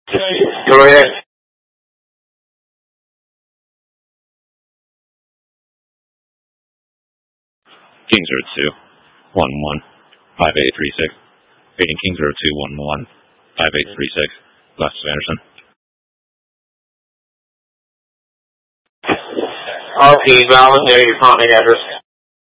Go ahead. King 0211 5836. Fading King 0211 5836. Glasses Anderson. RP, valid, your prompting address.